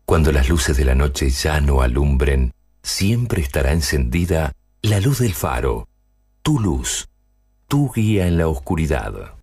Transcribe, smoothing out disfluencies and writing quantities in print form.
Cuando las luces de la noche ya no alumbren, siempre estará encendida la luz del faro, tu luz, tu guía en la oscuridad.